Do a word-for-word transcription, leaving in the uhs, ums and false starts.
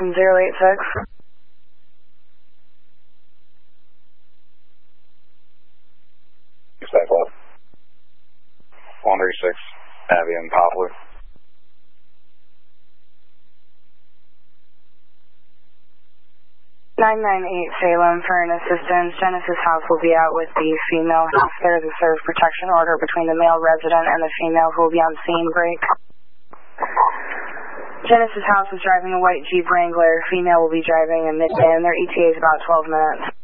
from zero eight six. Cycle. one thirty-six, Abby and Poplar. nine nine eight Salem for an assistance. Genesis House will be out with the female. There is a serve protection order between the male resident and the female who will be on scene break. Genesis House is driving a white Jeep Wrangler. Female will be driving a mid-van. Their E T A is about twelve minutes.